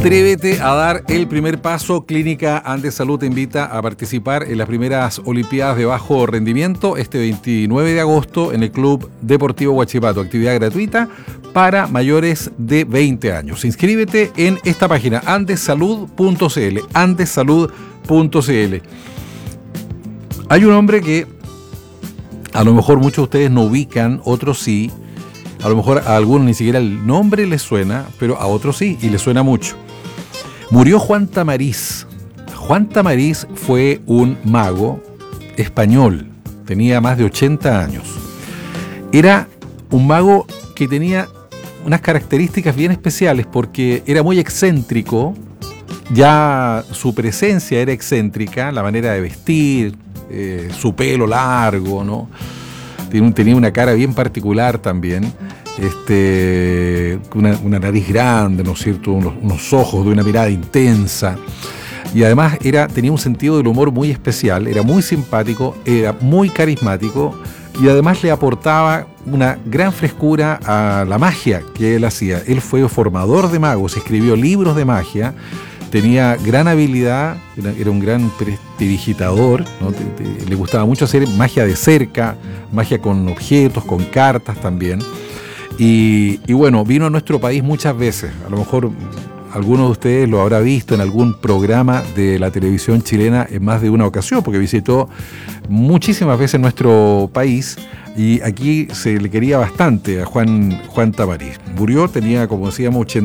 Atrévete a dar el primer paso. Clínica Andes Salud te invita a participar en las primeras Olimpiadas de Bajo Rendimiento este 29 de agosto en el Club Deportivo Huachipato. Actividad gratuita para mayores de 20 años. Inscríbete en esta página, andesalud.cl, andesalud.cl. Hay un hombre que a lo mejor muchos de ustedes no ubican, otros sí. A lo mejor a algunos ni siquiera el nombre les suena, pero a otros sí, y les suena mucho. Murió Juan Tamariz. Juan Tamariz fue un mago español, tenía más de 80 años. Era un mago que tenía unas características bien especiales porque era muy excéntrico, ya su presencia era excéntrica, la manera de vestir, su pelo largo, ¿no? Tenía una cara bien particular también, una nariz grande, ¿no es cierto? Unos ojos de una mirada intensa. Y además tenía un sentido del humor muy especial, era muy simpático, era muy carismático y además le aportaba una gran frescura a la magia que él hacía. Él fue formador de magos, escribió libros de magia, tenía gran habilidad, era un gran prestidigitador, ¿no? Le gustaba mucho hacer magia de cerca, magia con objetos, con cartas también. Y bueno, vino a nuestro país muchas veces. A lo mejor algunos de ustedes lo habrá visto en algún programa de la televisión chilena en más de una ocasión, porque visitó muchísimas veces nuestro país y aquí se le quería bastante a Juan Tamariz. Murió, tenía, como decíamos, 80